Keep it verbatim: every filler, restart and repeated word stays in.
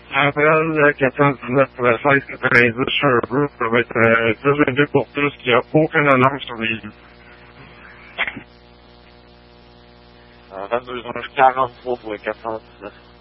Appel quatre cent dix-neuf seize quatre-vingt-dix Sherbrooke, ça va être euh, dix vingt-deux pour tous, il n'y a aucune annonce sur les lieux. Euh, vingt-deux heures quarante-trois pour le quatre cent dix-neuf.